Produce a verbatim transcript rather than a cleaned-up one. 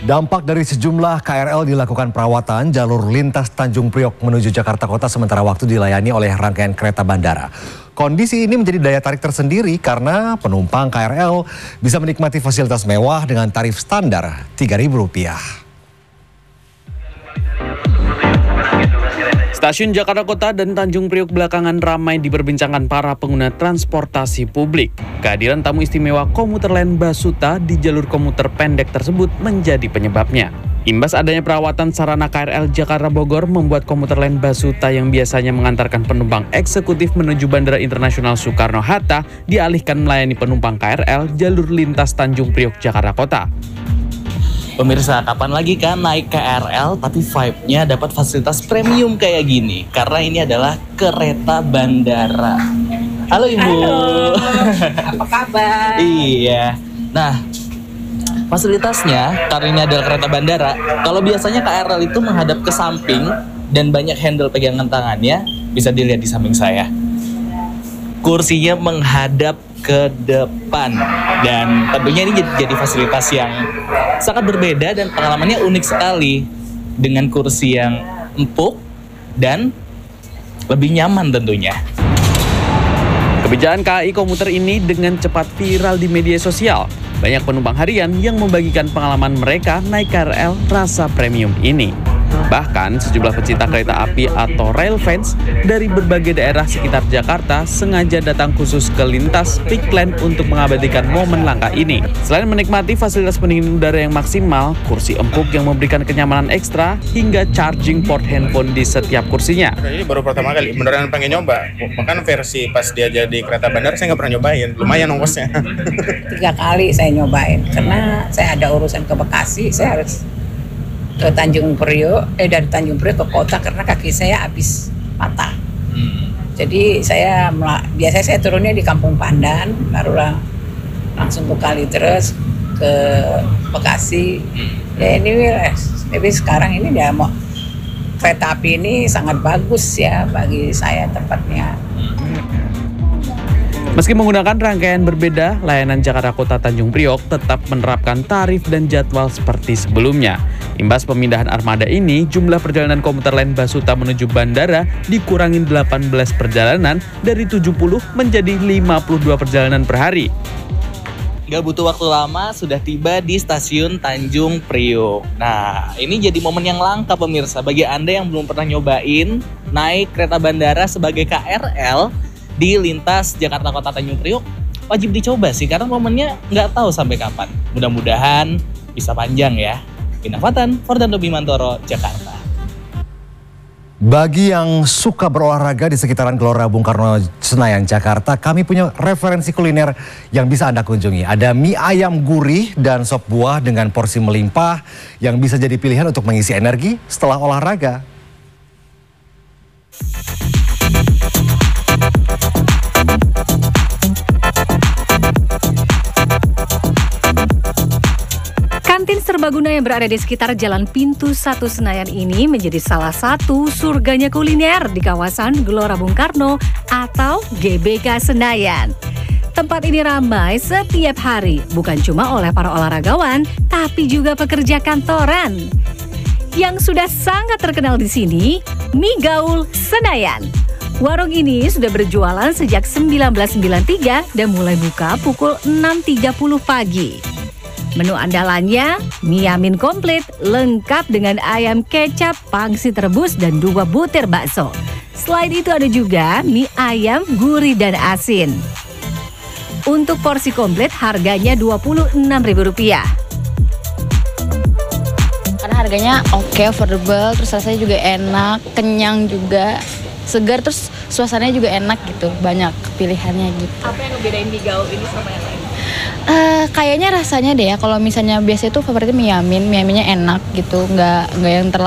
Dampak dari sejumlah K R L dilakukan perawatan jalur lintas Tanjung Priok menuju Jakarta Kota sementara waktu dilayani oleh rangkaian kereta bandara. Kondisi ini menjadi daya tarik tersendiri karena penumpang K R L bisa menikmati fasilitas mewah dengan tarif standar tiga ribu rupiah. Stasiun Jakarta Kota dan Tanjung Priok belakangan ramai diperbincangkan para pengguna transportasi publik. Kehadiran tamu istimewa komuter lain Basuta di jalur komuter pendek tersebut menjadi penyebabnya. Imbas adanya perawatan sarana K R L Jakarta Bogor membuat komuter lain Basuta yang biasanya mengantarkan penumpang eksekutif menuju Bandara Internasional Soekarno-Hatta dialihkan melayani penumpang K R L jalur lintas Tanjung Priok Jakarta Kota. Pemirsa, kapan lagi kan naik K R L tapi vibe-nya dapat fasilitas premium kayak gini? Karena ini adalah kereta bandara. Halo Ibu. Halo, apa kabar? Iya. Nah, fasilitasnya karena ini adalah kereta bandara, kalau biasanya K R L itu menghadap ke samping dan banyak handle pegangan tangannya, bisa dilihat di samping saya. Kursinya menghadap ke depan dan tentunya ini jadi, jadi fasilitas yang sangat berbeda dan pengalamannya unik sekali dengan kursi yang empuk dan lebih nyaman tentunya. Kebijakan K A I komuter ini dengan cepat viral di media sosial. Banyak penumpang harian yang membagikan pengalaman mereka naik K R L rasa premium ini. Bahkan sejumlah pecinta kereta api atau rail fans dari berbagai daerah sekitar Jakarta sengaja datang khusus ke lintas Peak Line untuk mengabadikan momen langka ini. Selain menikmati fasilitas pendingin udara yang maksimal, kursi empuk yang memberikan kenyamanan ekstra, hingga charging port handphone di setiap kursinya. Ini baru pertama kali, beneran pengen nyoba. Bahkan versi pas dia jadi kereta bandar saya nggak pernah nyobain, lumayan ongkosnya. Tiga kali saya nyobain, karena saya ada urusan ke Bekasi, saya harus ke Tanjung Priok, eh dari Tanjung Priok ke kota karena kaki saya habis patah. Hmm. Jadi saya biasanya saya turunnya di Kampung Pandan, baru lang langsung ke Kalideres, ke Bekasi. Hmm. Ya ini, tapi sekarang ini dia mau kereta api ini sangat bagus ya bagi saya tempatnya. Meski menggunakan rangkaian berbeda, layanan Jakarta Kota Tanjung Priok tetap menerapkan tarif dan jadwal seperti sebelumnya. Imbas pemindahan armada ini, jumlah perjalanan komuter lain Basuta menuju bandara dikurangin delapan belas perjalanan dari tujuh puluh menjadi lima puluh dua perjalanan per hari. Gak butuh waktu lama, sudah tiba di stasiun Tanjung Priok. Nah, ini jadi momen yang langka pemirsa. Bagi Anda yang belum pernah nyobain naik kereta bandara sebagai K R L di lintas Jakarta Kota Tanjung Priok, wajib dicoba sih, karena momennya nggak tahu sampai kapan. Mudah-mudahan bisa panjang ya. Indah Fatan, Fordando Bimantoro, Jakarta. Bagi yang suka berolahraga di sekitaran Gelora Bung Karno Senayan, Jakarta, kami punya referensi kuliner yang bisa Anda kunjungi. Ada mie ayam gurih dan sop buah dengan porsi melimpah yang bisa jadi pilihan untuk mengisi energi setelah olahraga. Kantin serbaguna yang berada di sekitar Jalan Pintu Satu Senayan ini menjadi salah satu surganya kuliner di kawasan Gelora Bung Karno atau G B K Senayan. Tempat ini ramai setiap hari, bukan cuma oleh para olahragawan, tapi juga pekerja kantoran. Yang sudah sangat terkenal di sini, Mie Gaul Senayan. Warung ini sudah berjualan sejak seribu sembilan ratus sembilan puluh tiga dan mulai buka pukul enam tiga puluh pagi. Menu andalannya, mie yamin komplit lengkap dengan ayam kecap, pangsit rebus, dan dua butir bakso. Selain itu ada juga mie ayam gurih dan asin. Untuk porsi komplit harganya dua puluh enam ribu rupiah. Karena harganya oke, okay, affordable, terus rasanya juga enak, kenyang juga, segar, terus suasananya juga enak gitu, banyak pilihannya gitu. Apa yang ngebedain mie gaul ini sama yang lain? Uh, kayaknya rasanya deh ya, kalau misalnya biasa itu favoritnya mie yamin, mie yaminnya enak gitu, nggak nggak yang terlalu